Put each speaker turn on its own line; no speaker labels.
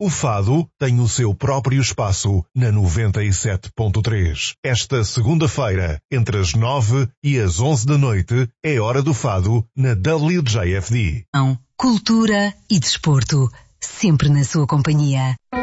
O fado tem o seu próprio espaço na 97.3. Esta segunda-feira, entre as 9 e as 11 da noite, é hora do fado na WJFD.
Cultura e desporto, sempre na sua companhia.